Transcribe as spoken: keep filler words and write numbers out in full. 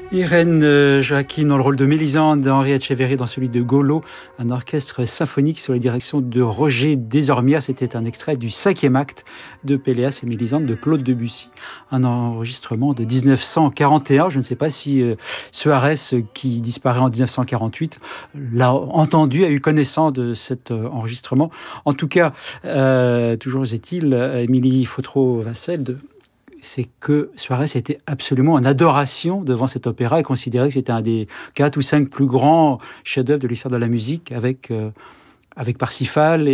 Irène euh, Joachim dans le rôle de Mélisande, Henri Etcheverry dans celui de Golo, un orchestre symphonique sous la direction de Roger Desormières. C'était un extrait du cinquième acte de Péléas et Mélisande de Claude Debussy. Un enregistrement de dix-neuf cent quarante et un. Je ne sais pas si euh, Suarez, qui disparaît en dix-neuf cent quarante-huit, l'a entendu, a eu connaissance de cet euh, enregistrement. En tout cas, euh, toujours est-il, Émilie Fautrot-Vassel, de c'est que Suarez était absolument en adoration devant cet opéra et considérait que c'était un des quatre ou cinq plus grands chefs-d'œuvre de l'histoire de la musique avec, euh, avec Parsifal